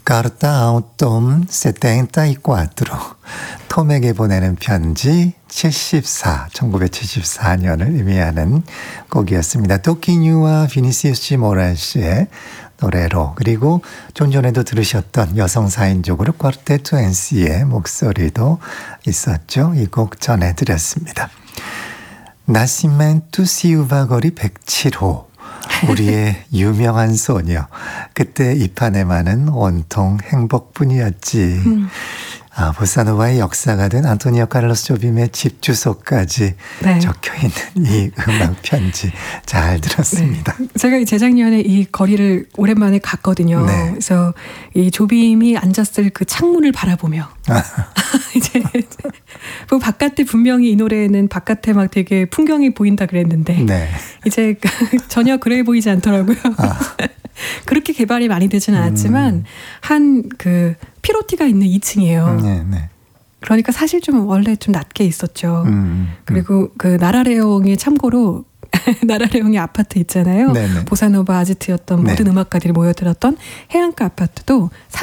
Carta a un Tom 74. 톰에게 보내는 편지 1974년을 의미하는 곡이었습니다. 토키뉴와 비니시우스 G. 모랄스의 노래로, 그리고 좀 전에도 들으셨던 여성 4인조그룹 쿼르테토 NC의 목소리도 있었죠. 이 곡 전해드렸습니다. 나시멘투 시우바 거리 107호, 우리의 유명한 소녀. 그때 이 판에만은 온통 행복뿐이었지. 보사노바의 역사가 된 안토니오 카를로스 조빔의 집 주소까지 네. 적혀있는 이 음악 편지 잘 들었습니다. 네. 제가 재작년에 이 거리를 오랜만에 갔거든요. 네. 그래서 이 조빔이 앉았을 그 창문을 바라보며 이제 그 바깥에 분명히 이 노래는 바깥에 막 되게 풍경이 보인다 그랬는데 네. 이제 전혀 그래 보이지 않더라고요. 그렇게 개발이 많이 되진 않았지만 한 그 피로티가 있는 2층이에요. 네. 그러니까 사실 좀 원래 좀 낮게 있었죠. 그리고 그 나라레옹이 참고로 나라레옹의 아파트 있잖아요. 네네. 보사노바 아지트였던 네. 모든 음악가들이 모여들었던 해안가 아파트도